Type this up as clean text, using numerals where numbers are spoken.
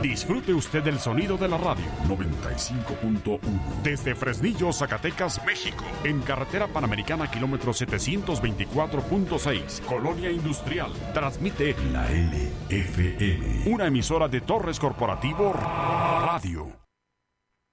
Disfrute usted del sonido de la radio. 95.1. Desde Fresnillo, Zacatecas, México. En carretera Panamericana, kilómetro 724.6, Colonia Industrial. Transmite la LFM. Una emisora de Torres Corporativo Radio.